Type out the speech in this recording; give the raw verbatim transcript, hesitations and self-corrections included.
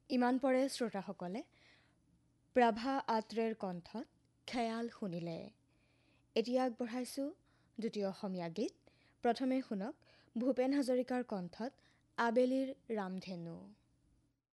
ইমান পৰে শ্ৰোতাসকলে প্ৰভা আত্ৰেৰ কণ্ঠত খেয়াল শুনিলে। এতিয়া আগবঢ়াইছোঁ দ্বিতীয় অসমীয়া গীত। প্ৰথমে শুনক ভূপেন হাজৰিকাৰ কণ্ঠত আবেলিৰ ৰামধেনু।